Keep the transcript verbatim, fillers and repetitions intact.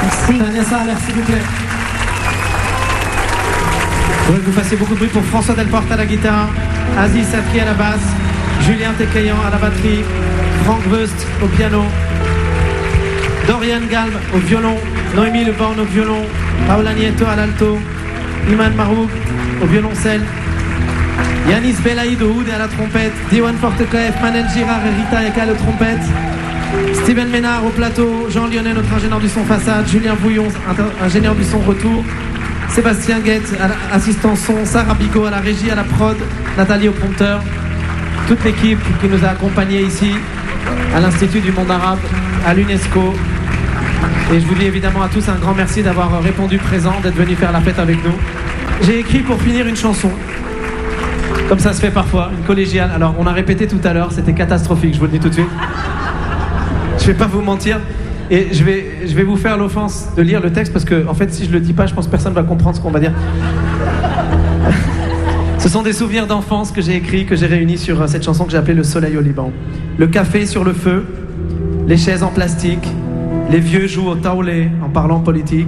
Merci. Tania Saler, s'il vous plaît. Je voudrais que vous fassiez beaucoup de bruit pour François Delporte à la guitare, Aziz Safri à la basse, Julien Tecaillan à la batterie, Franck Wust au piano, Dorian Galb au violon, Noémie Leborn au violon, Paola Nieto à l'alto, Iman Marouk au violoncelle, Yanis Belaïd au oud et à la trompette, Diwan Fortekaef, Manel Girard et Rita Eka aux trompettes, Steven Ménard au plateau, Jean Lyonnais, notre ingénieur du son façade, Julien Bouillon, ingénieur du son retour, Sébastien Guette à l'assistance son, Sarah Bigot à la régie, à la prod, Nathalie au prompteur, toute l'équipe qui nous a accompagnés ici, à l'Institut du Monde Arabe, à l'UNESCO. Et je vous dis évidemment à tous un grand merci d'avoir répondu présent, d'être venu faire la fête avec nous. J'ai écrit pour finir une chanson, comme ça se fait parfois, une collégiale. Alors on a répété tout à l'heure, c'était catastrophique, je vous le dis tout de suite. Je vais pas vous mentir. Et je vais, je vais vous faire l'offense de lire le texte parce que, en fait, si je le dis pas, je pense que personne va comprendre ce qu'on va dire. Ce sont des souvenirs d'enfance que j'ai écrits, que j'ai réunis sur cette chanson que j'ai appelée Le Soleil au Liban. Le café sur le feu, les chaises en plastique, les vieux jouent au taoulé en parlant politique.